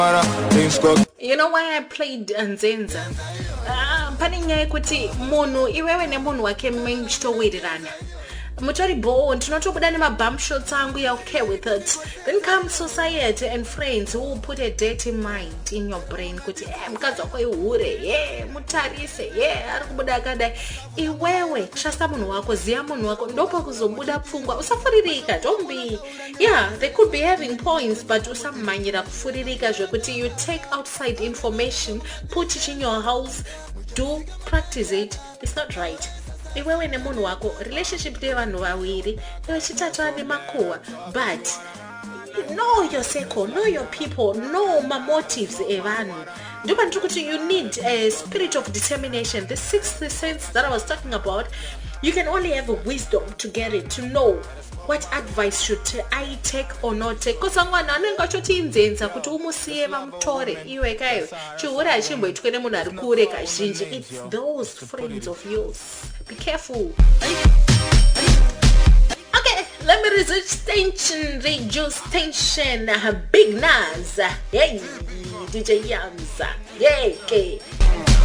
You know why I played Nzenza? Paninya kuti munhu iwewe nemunhu wake mengitowirirana. Mutori bond, not to put any bump shots and we are okay with it. Then comes society and friends who put a dirty mind in your brain. Kuti mutarise, arikubudakada. Iwewe, shasta munhu wako, zia munhu wako, ndopa kuzobuda pfungwa, usafuririka, don't be. Yeah, they could be having points, but usamanyira kufuririka kuti you take outside information, put it in your house, do practice it. It's not right. Iwewe ne munhu wako relationship de vanhu vawiri iwe chitatu ane makuwa, but know your circle, know your people, know my motives evanhu. Ndoba ndikuti you need a spirit of determination. The sixth sense that I was talking about, you can only have a wisdom to get it, to know what advice should I take or not take. Because mwana anenge achoti inzenza kuti umusiye vamutore iwe kayo chihura achimboitwe nemunhu ari kure kazhinji. It's those friends of yours. Be careful. Okay, let me reduce tension. Big Nas. Hey, DJ Yamza. Yay, okay.